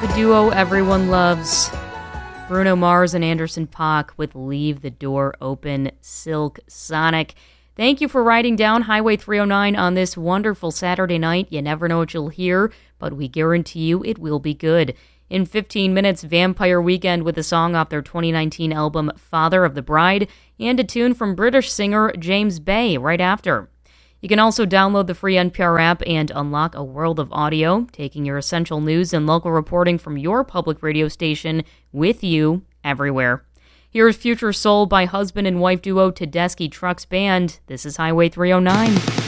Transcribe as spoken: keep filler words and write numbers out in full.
The duo everyone loves, Bruno Mars and Anderson .Paak with Leave the Door Open, Silk Sonic. Thank you for riding down Highway three oh nine on this wonderful Saturday night. You never know what you'll hear, but we guarantee you it will be good. In fifteen minutes, Vampire Weekend with a song off their twenty nineteen album Father of the Bride, and a tune from British singer James Bay right after. You can also download the free N P R app and unlock a world of audio, taking your essential news and local reporting from your public radio station with you everywhere. Here's Future Soul by husband and wife duo Tedeschi Trucks Band. This is Highway three oh nine.